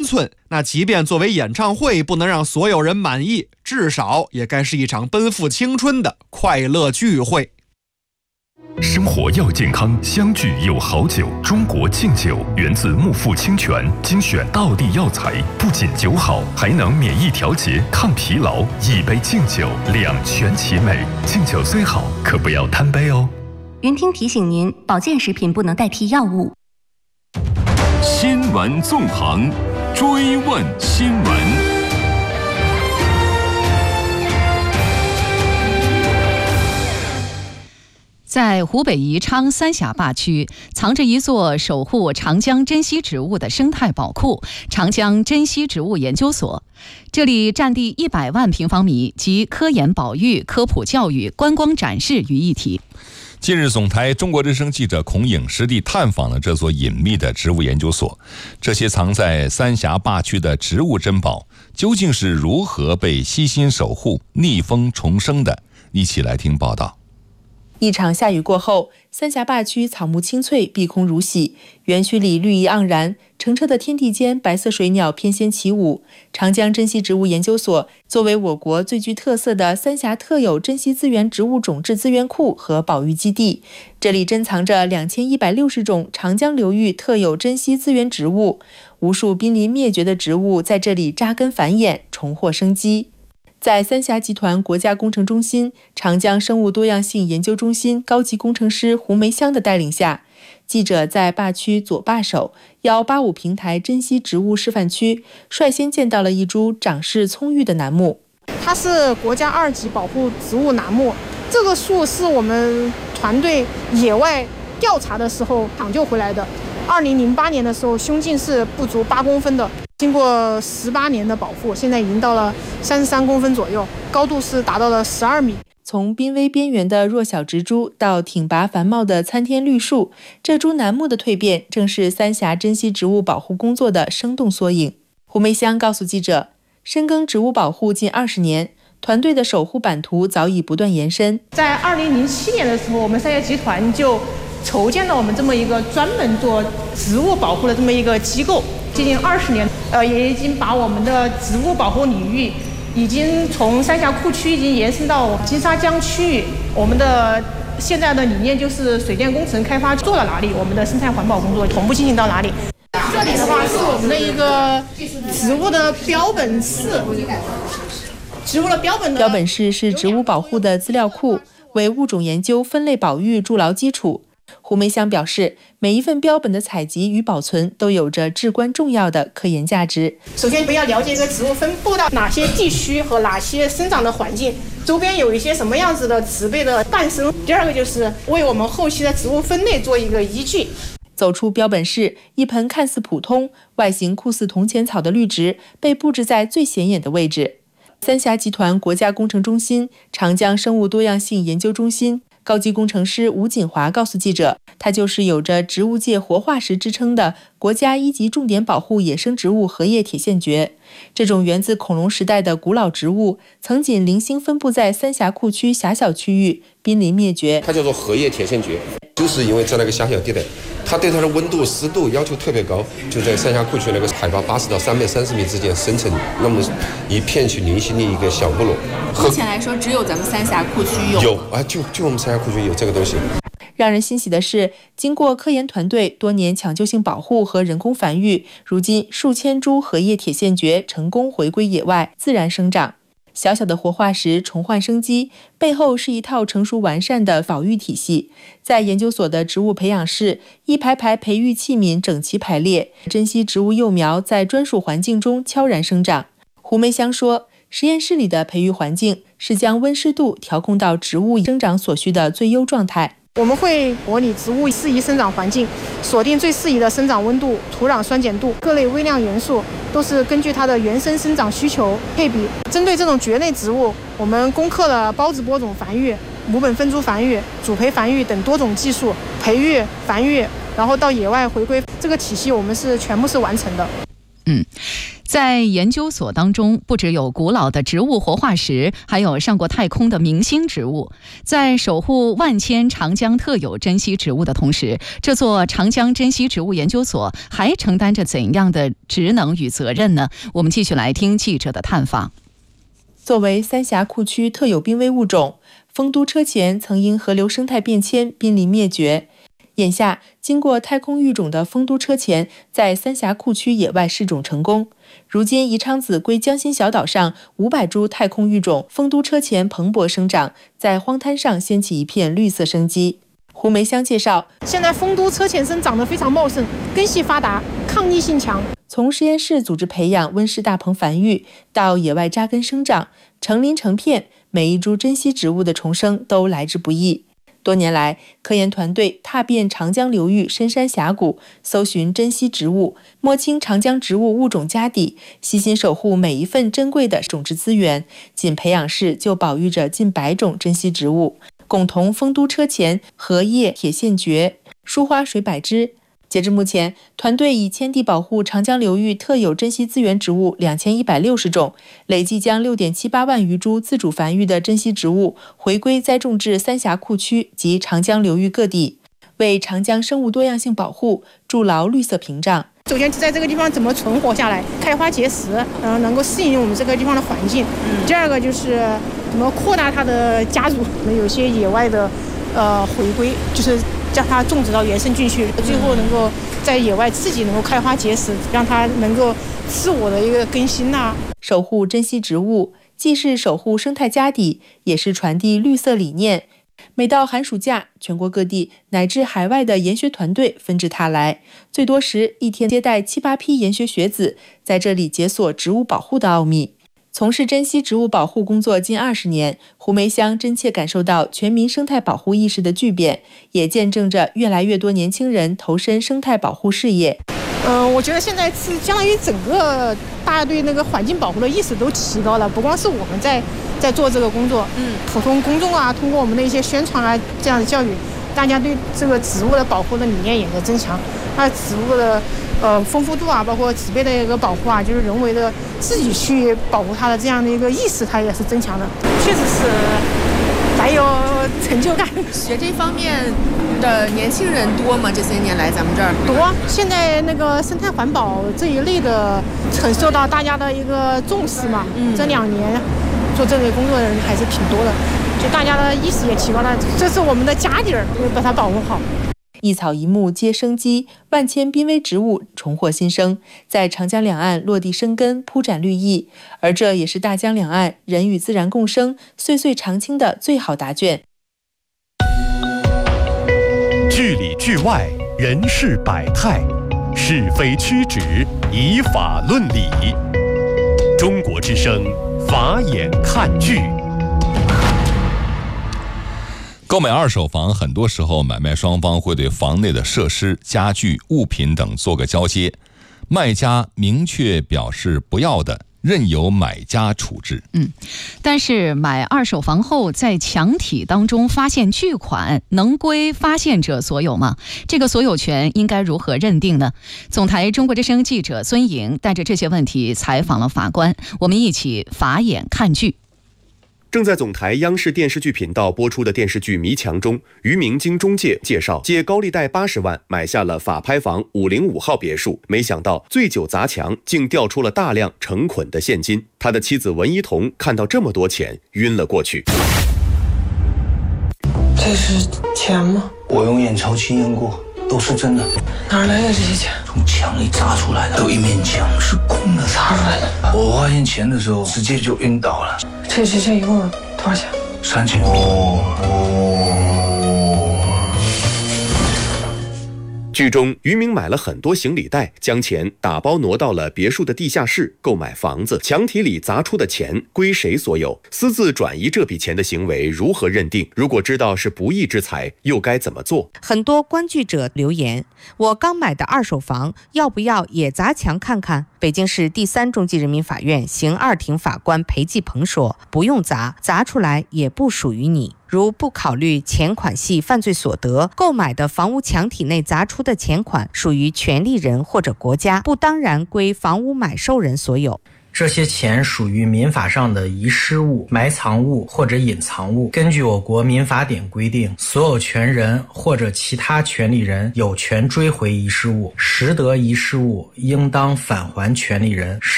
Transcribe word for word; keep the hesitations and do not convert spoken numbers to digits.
寸，那即便作为演唱会不能让所有人满意，至少也该是一场奔赴青春的快乐聚会。 生活要健康，相聚有好酒。中国敬酒源自木富清泉，精选道地药材，不仅酒好，还能免疫调节、抗疲劳。一杯敬酒，两全其美。敬酒虽好，可不要贪杯哦。 云听提醒您，保健食品不能代替药物。 新闻纵横，追问新闻。 在湖北宜昌三峡坝区，藏着一座守护长江珍稀植物的生态宝库——长江珍稀植物研究所。这里占地一百万平方米，集科研保育、科普教育、观光展示于一体。 近日，总台中国之声记者孔颖实地探访了这座隐秘的植物研究所。这些藏在三峡坝区的植物珍宝，究竟是如何被悉心守护、逆风重生的？一起来听报道。 一场下雨过后，三峡坝区草木青翠，碧空如洗，园区里绿意盎然，澄澈的天地间，白色水鸟翩跹起舞。长江珍稀植物研究所作为我国最具特色的三峡特有珍稀资源植物种质资源库和保育基地，这里珍藏着两千一百六十种长江流域特有珍稀资源植物，无数濒临灭绝的植物在这里扎根繁衍，重获生机。在三峡集团国家工程中心、长江生物多样性研究中心高级工程师胡梅香的带领下，记者在坝区左坝首幺八五平台珍稀植物示范区，率先见到了一株长势葱郁的楠木。 它是国家二级保护植物楠木，这个树是我们团队野外调查的时候抢救回来的。二零零八年的时候，胸径是不足八公分的。经过十八年的保护，现在已经到了三十三公分左右，高度是达到了十二米。 从濒危边缘的弱小植株到挺拔繁茂的参天绿树，这株楠木的蜕变正是三峡珍稀植物保护工作的生动缩影。胡梅香告诉记者，深耕植物保护近二十年，团队的守护版图早已不断延伸。 在二零零七年的时候，我们三峡集团就筹建了我们这么一个专门做植物保护的这么一个机构。接近二十年，呃，也已经把我们的植物保护领域，已经从三峡库区已经延伸到金沙江区域。我们的现在的理念就是水电工程开发做到哪里，我们的生态环保工作同步进行到哪里。这里的话是我们的一个植物的标本室，植物的标本的标本室是植物保护的资料库，为物种研究、分类保育筑牢基础。胡梅香表示，每一份标本的采集与保存都有着至关重要的科研价值。 首先，不要了解一个植物分布到哪些地区和哪些生长的环境，周边有一些什么样子的植被的诞生。第二个就是为我们后期的植物分类做一个依据。 走出标本室，一盆看似普通、外形酷似铜钱草的绿植被布置在最显眼的位置。三峡集团国家工程中心、长江生物多样性研究中心高级工程师吴锦华告诉记者，它就是有着植物界活化石之称的国家一级重点保护野生植物荷叶铁线蕨。这种源自恐龙时代的古老植物，曾仅零星分布在三峡库区狭小区域，濒临灭绝。 它叫做荷叶铁线蕨，就是因为在那个狭小地带，它对它的温度、湿度要求特别高，就在三峡库区那个海拔八十到三百三十米之间生成那么一片去零星的一个小部落。 目前来说，只有咱们三峡库区有。 有啊，就就我们三峡库区有这个东西。 让人欣喜的是，经过科研团队多年抢救性保护和人工繁育，如今数千株荷叶铁线蕨成功回归野外，自然生长。小小的活化石重焕生机，背后是一套成熟完善的保育体系。在研究所的植物培养室，一排排培育器皿整齐排列，珍稀植物幼苗在专属环境中悄然生长。胡梅香说，实验室里的培育环境是将温湿度调控到植物生长所需的最优状态。 我们会模拟植物适宜生长环境，锁定最适宜的生长温度、土壤酸碱度，各类微量元素都是根据它的原生生长需求配比。针对这种蕨类植物，我们攻克了孢子播种繁育、母本分株繁育、主培繁育等多种技术，培育、繁育，然后到野外回归，这个体系我们是全部是完成的。 嗯， 在研究所当中，不只有古老的植物活化石，还有上过太空的明星植物。在守护万千长江特有珍稀植物的同时，这座长江珍稀植物研究所还承担着怎样的职能与责任呢？我们继续来听记者的探访。 作为三峡库区特有濒危物种，丰都车前曾因河流生态变迁濒临灭绝。眼下，经过太空育种的丰都车前在三峡库区野外试种成功。如今，宜昌子归江心小岛上五百株太空育种丰都车前蓬勃生长，在荒滩上掀起一片绿色生机。胡梅香介绍， 现在丰都车前生长得非常茂盛，根系发达，抗逆性强。 从实验室组织培养温室大棚繁育，到野外扎根生长，成林成片，每一株珍稀植物的重生都来之不易。多年来，科研团队踏遍长江流域深山峡谷，搜寻珍稀植物，摸清长江植物物种家底，悉心守护每一份珍贵的种质资源。仅培养室就保育着近百种珍稀植物，共同丰都车前、荷叶、铁线蕨、疏花水柏枝。截至目前，团队已迁地保护长江流域特有珍稀资源植物两千一百六十种，累计将六点七八万余株自主繁育的珍稀植物回归栽种至三峡库区及长江流域各地，为长江生物多样性保护筑牢绿色屏障。 首先，在这个地方怎么存活下来，开花结实，然后能够适应我们这个地方的环境。嗯、第二个就是怎么扩大它的家族，有些野外的呃回归，就是将它种植到原生菌去，最后能够在野外自己能够开花结实，让它能够自我的一个更新呐、啊。 守护珍稀植物，既是守护生态家底，也是传递绿色理念。每到寒暑假，全国各地乃至海外的研学团队纷至沓来，最多时一天接待七八批研学学子，在这里解锁植物保护的奥秘。从事珍稀植物保护工作近二十年，胡梅香真切感受到全民生态保护意识的巨变，也见证着越来越多年轻人投身生态保护事业。 嗯、呃，我觉得现在是相当于整个大家对那个环境保护的意识都提高了，不光是我们在在做这个工作，嗯，普通公众啊，通过我们的一些宣传啊，这样的教育，大家对这个植物的保护的理念也在增强。那植物的呃丰富度啊，包括植被的一个保护啊，就是人为的自己去保护它的这样的一个意识，它也是增强的，确实是蛮有成就感。 学这方面的年轻人多吗？这些年来咱们这儿多。现在那个生态环保这一类的很受到大家的一个重视嘛。嗯，这两年做这类工作的人还是挺多的，就大家的意识也提高了，这是我们的家底儿，把它保护好。 一草一木皆生机，万千濒危植物重获新生，在长江两岸落地生根，铺展绿意。而这也是大江两岸人与自然共生、岁岁常青的最好答卷。 剧里剧外，人事百态，是非曲直，以法论理。中国之声，法眼看剧。 购买二手房，很多时候买卖双方会对房内的设施、家具、物品等做个交接，卖家明确表示不要的，任由买家处置。 嗯，但是买二手房后在墙体当中发现巨款，能归发现者所有吗？这个所有权应该如何认定呢？总台中国之声记者孙颖带着这些问题采访了法官，我们一起法眼看剧。 正在总台央视电视剧频道播出的电视剧《迷墙》中，于明经中介介绍，借高利贷八十万买下了法拍房五零五号别墅，没想到醉酒砸墙，竟调出了大量成捆的现金。他的妻子文一彤看到这么多钱，晕了过去。 这是钱吗？我用验钞亲验过，都是真的。哪儿来的这些钱？从墙里砸出来的，有一面墙是空的砸出来的。我发现钱的时候，直接就晕倒了。这这这一共多少钱？三千。 剧中，于明买了很多行李袋，将钱打包挪到了别墅的地下室购买房子。墙体里砸出的钱归谁所有？私自转移这笔钱的行为如何认定？如果知道是不义之财，又该怎么做？ 很多观剧者留言：我刚买的二手房，要不要也砸墙看看？北京市第三中级人民法院刑二庭法官裴继鹏说：不用砸，砸出来也不属于你。 如不考虑钱款系犯罪所得，购买的房屋墙体内砸出的钱款属于权利人或者国家，不当然归房屋买受人所有。 这些钱属于民法上的遗失物、埋藏物或者隐藏物。根据我国民法典规定，所有权人或者其他权利人有权追回遗失物，拾得遗失物应当返还权利人。